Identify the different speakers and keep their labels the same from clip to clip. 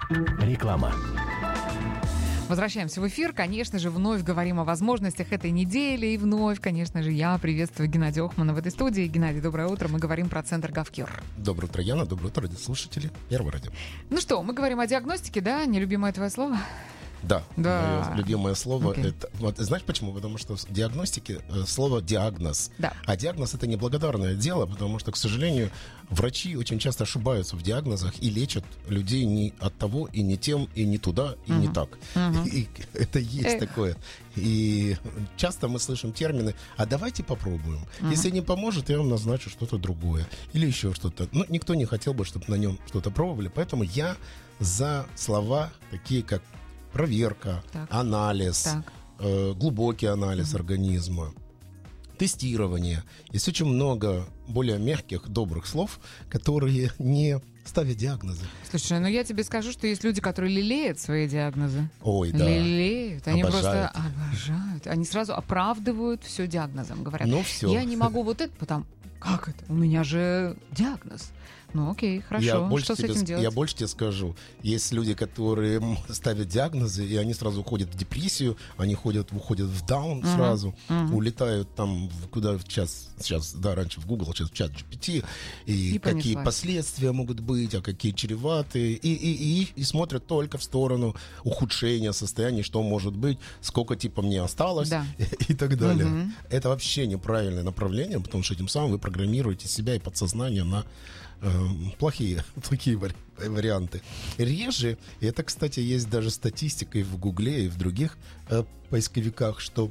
Speaker 1: Реклама.
Speaker 2: Возвращаемся в эфир. Конечно же, вновь говорим о возможностях этой недели. И вновь, конечно же, я приветствую Геннадия Охмана в этой студии. Геннадий, доброе утро. Мы говорим про центр GovCure.
Speaker 3: Доброе утро, Яна. Доброе утро, радиослушатели. Первое радио.
Speaker 2: Ну что, мы говорим о диагностике, да? Нелюбимое твое слово?
Speaker 3: Да.
Speaker 2: Да.
Speaker 3: Мое любимое слово
Speaker 2: Окей.
Speaker 3: это... Вот, знаешь почему? Потому что в диагностике слово «диагноз».
Speaker 2: Да.
Speaker 3: А диагноз — это неблагодарное дело, потому что, к сожалению, врачи очень часто ошибаются в диагнозах и лечат людей не от того, и не тем, и не туда, и не так. И это есть такое. И часто мы слышим термины: а давайте попробуем. Если не поможет, я вам назначу что-то другое. Или еще что-то. Ну, никто не хотел бы, чтобы на нем что-то пробовали. Поэтому я за слова такие, как проверка,
Speaker 2: Так.
Speaker 3: анализ,
Speaker 2: Так.
Speaker 3: глубокий анализ организма, тестирование. Есть очень много более мягких, добрых слов, которые не ставят диагнозы.
Speaker 2: Слушай, ну я тебе скажу, что есть люди, которые лелеют свои диагнозы.
Speaker 3: Ой, да.
Speaker 2: Лелеют. Они
Speaker 3: Обожают.
Speaker 2: просто обожают. Они сразу оправдывают все диагнозом. Говорят,
Speaker 3: Ну, всё.
Speaker 2: я не могу вот это, потому... Как это? У меня же диагноз. Ну окей, хорошо. Что с этим делать?
Speaker 3: Я больше тебе скажу. Есть люди, которые ставят диагнозы, и они сразу уходят в депрессию, они уходят в даун сразу, улетают там, куда сейчас, да, раньше в Google, сейчас в чат GPT, и какие
Speaker 2: понеслась.
Speaker 3: последствия могут быть, а какие чреваты, и смотрят только в сторону ухудшения состояния, что может быть, сколько типа мне осталось,
Speaker 2: Да.
Speaker 3: и так далее. Это вообще неправильное направление, потому что этим самым вы программируете себя и подсознание на плохие варианты. Реже, и это, кстати, есть даже статистика и в Гугле, и в других поисковиках, что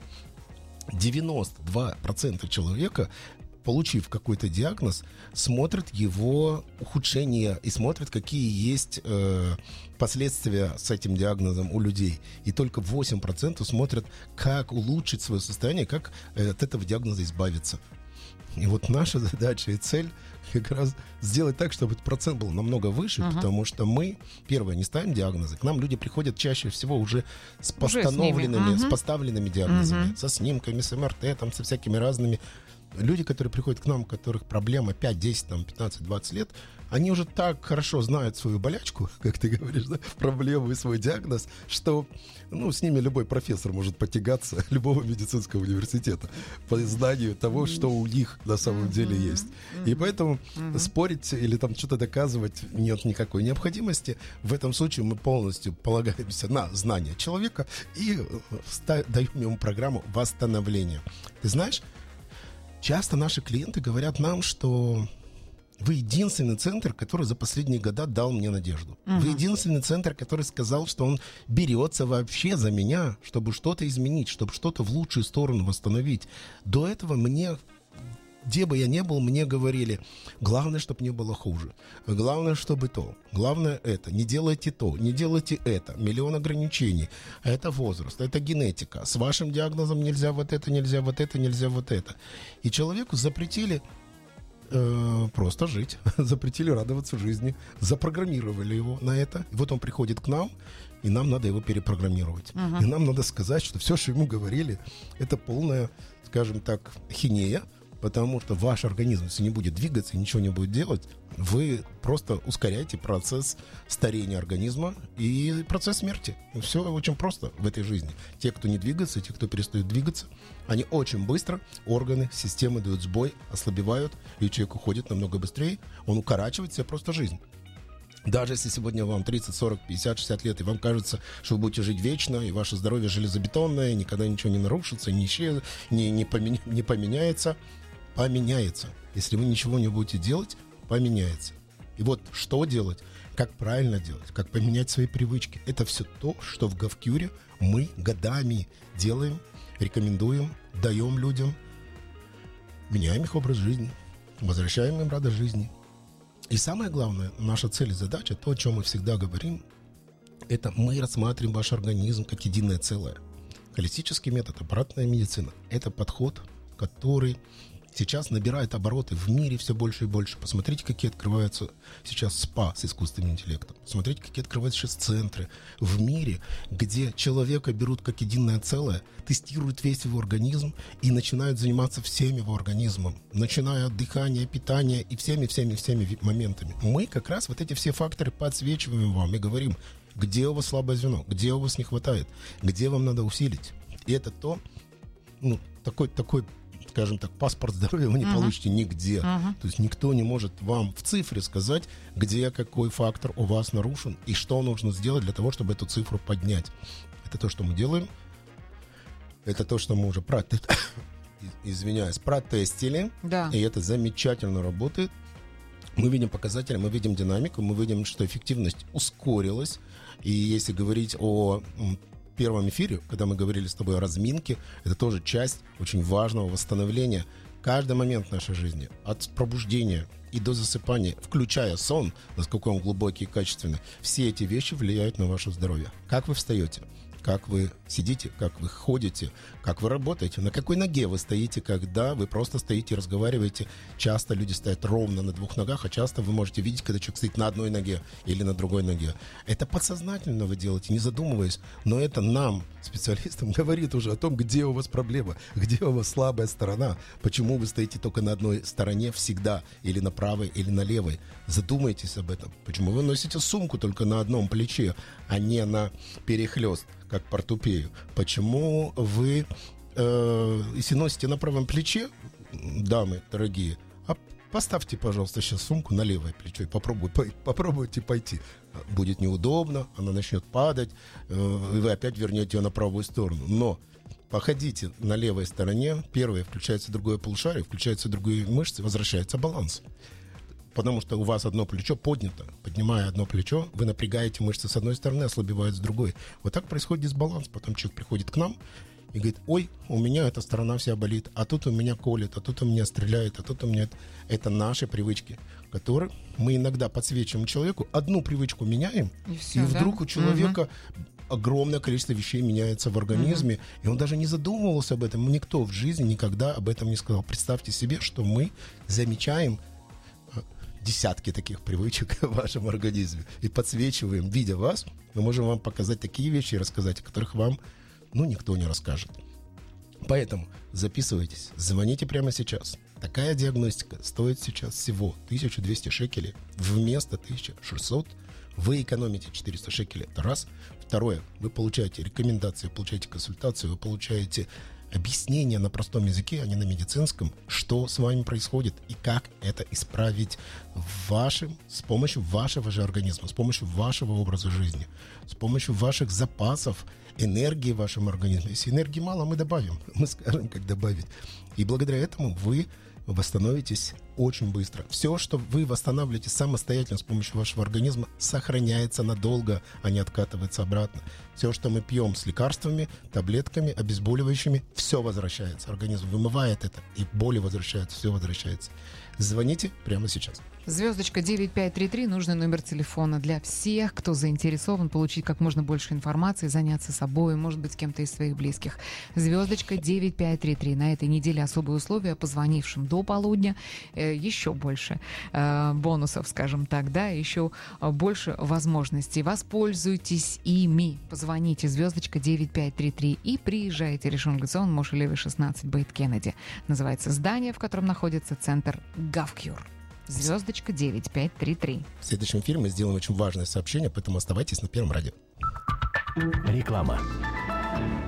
Speaker 3: 92% человека, получив какой-то диагноз, смотрят его ухудшение и смотрят, какие есть последствия с этим диагнозом у людей. И только 8% смотрят, как улучшить свое состояние, как от этого диагноза избавиться. И вот наша задача и цель как раз сделать так, чтобы этот процент был намного выше, потому что мы, первое, не ставим диагнозы. К нам люди приходят чаще всего уже с поставленными диагнозами, со снимками, с МРТ, там, со всякими разными. Люди, которые приходят к нам, у которых проблема 5, 10, там, 15, 20 лет, они уже так хорошо знают свою болячку, как ты говоришь, да, проблему и свой диагноз, что с ними любой профессор может потягаться любого медицинского университета по знанию того, что у них на самом деле есть. И поэтому спорить или там что-то доказывать нет никакой необходимости. В этом случае мы полностью полагаемся на знания человека и даем ему программу восстановления. Ты знаешь, часто наши клиенты говорят нам, что вы единственный центр, который за последние года дал мне надежду. Вы единственный центр, который сказал, что он берется вообще за меня, чтобы что-то изменить, чтобы что-то в лучшую сторону восстановить. До этого мне, где бы я ни был, мне говорили: главное, чтобы не было хуже. Главное, чтобы то. Главное это. Не делайте то, не делайте это. Миллион ограничений. Это возраст, это генетика. С вашим диагнозом нельзя вот это, нельзя вот это, нельзя вот это. И человеку запретили просто жить, запретили радоваться жизни, запрограммировали его на это. И вот он приходит к нам, и нам надо его перепрограммировать. И нам надо сказать, что все, что ему говорили, это полная, скажем так, хинея, потому что ваш организм, если не будет двигаться и ничего не будет делать, вы просто ускоряете процесс старения организма и процесс смерти. Все очень просто в этой жизни. Те, кто не двигается, те, кто перестают двигаться, они очень быстро, органы, системы дают сбой, ослабевают, и человек уходит намного быстрее, он укорачивает себе просто жизнь. Даже если сегодня вам 30, 40, 50, 60 лет, и вам кажется, что вы будете жить вечно, и ваше здоровье железобетонное, никогда ничего не нарушится, не поменяется, поменяется. Если вы ничего не будете делать, поменяется. И вот что делать, как правильно делать, как поменять свои привычки. Это все то, что в GovCure мы годами делаем, рекомендуем, даем людям, меняем их образ жизни, возвращаем им радость жизни. И самое главное, наша цель и задача, то, о чем мы всегда говорим, это мы рассматриваем ваш организм как единое целое. Холистический метод, аппаратная медицина – это подход, который сейчас набирает обороты в мире все больше и больше. Посмотрите, какие открываются сейчас СПА с искусственным интеллектом. Посмотрите, какие открываются сейчас центры в мире, где человека берут как единое целое, тестируют весь его организм и начинают заниматься всем его организмом, начиная от дыхания, питания и всеми моментами. Мы как раз вот эти все факторы подсвечиваем вам и говорим: где у вас слабое звено, где у вас не хватает, где вам надо усилить. И это то, такой, скажем так, паспорт здоровья вы не получите нигде. То есть никто не может вам в цифре сказать, где какой фактор у вас нарушен и что нужно сделать для того, чтобы эту цифру поднять. Это то, что мы делаем. Это то, что мы уже протестили. Да. И это замечательно работает. Мы видим показатели, мы видим динамику, мы видим, что эффективность ускорилась. И если говорить о первом эфире, когда мы говорили с тобой о разминке, это тоже часть очень важного восстановления. Каждый момент нашей жизни, от пробуждения и до засыпания, включая сон, насколько он глубокий и качественный, все эти вещи влияют на ваше здоровье. Как вы встаете? Как вы сидите, как вы ходите, как вы работаете, на какой ноге вы стоите, когда вы просто стоите и разговариваете. Часто люди стоят ровно на двух ногах, а часто вы можете видеть, когда человек стоит на одной ноге или на другой ноге. Это подсознательно вы делаете, не задумываясь, но это нам, специалистам, говорит уже о том, где у вас проблема, где у вас слабая сторона, почему вы стоите только на одной стороне всегда, или на правой, или на левой. Задумайтесь об этом. Почему вы носите сумку только на одном плече, а не на перехлёст, как портупею? Почему вы, если носите на правом плече, дамы дорогие, поставьте, пожалуйста, сейчас сумку на левое плечо и попробуйте пойти. Будет неудобно, она начнет падать, и вы опять вернете ее на правую сторону. Но походите на левой стороне, первое, включается другое полушарие, включаются другие мышцы, возвращается баланс. Потому что у вас одно плечо поднято. Поднимая одно плечо, вы напрягаете мышцы с одной стороны, ослабевают с другой. Вот так происходит дисбаланс. Потом человек приходит к нам и говорит: ой, у меня эта сторона вся болит, а тут у меня колет, а тут у меня стреляет, а тут у меня... Это наши привычки, которые мы иногда подсвечиваем человеку, одну привычку меняем, и вдруг у человека огромное количество вещей меняется в организме, и он даже не задумывался об этом. Никто в жизни никогда об этом не сказал. Представьте себе, что мы замечаем десятки таких привычек в вашем организме и подсвечиваем, видя вас, мы можем вам показать такие вещи и рассказать, о которых вам, никто не расскажет. Поэтому записывайтесь, звоните прямо сейчас. Такая диагностика стоит сейчас всего 1200 шекелей вместо 1600. Вы экономите 400 шекелей. Это раз. Второе. Вы получаете рекомендации, получаете консультацию, вы получаете объяснение на простом языке, а не на медицинском, что с вами происходит и как это исправить с помощью вашего же организма, с помощью вашего образа жизни, с помощью ваших запасов энергии в вашем организме. Если энергии мало, мы добавим, мы скажем, как добавить. И благодаря этому вы восстановитесь очень быстро. Все, что вы восстанавливаете самостоятельно с помощью вашего организма, сохраняется надолго, а не откатывается обратно. Все, что мы пьем с лекарствами, таблетками, обезболивающими, все возвращается. Организм вымывает это, и боли возвращаются, все возвращается. Звоните прямо сейчас.
Speaker 2: Звездочка 9533, нужный номер телефона для всех, кто заинтересован получить как можно больше информации, заняться собой, может быть, с кем-то из своих близких. Звездочка 9533. На этой неделе особые условия. Позвонившим до полудня еще больше бонусов, скажем так, да, еще больше возможностей. Воспользуйтесь ими. Позвоните звездочка 9533 и приезжайте. Решен Гацион, Мошелеве 16, Бейт Кеннеди. Называется здание, в котором находится центр Гавкюр. Звездочка 9533.
Speaker 3: В следующем эфире мы сделаем очень важное сообщение, поэтому оставайтесь на Первом радио.
Speaker 1: Реклама.